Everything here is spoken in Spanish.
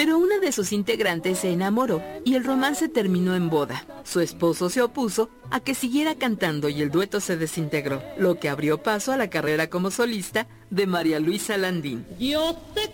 Pero una de sus integrantes se enamoró y el romance terminó en boda. Su esposo se opuso a que siguiera cantando y el dueto se desintegró, lo que abrió paso a la carrera como solista de María Luisa Landín.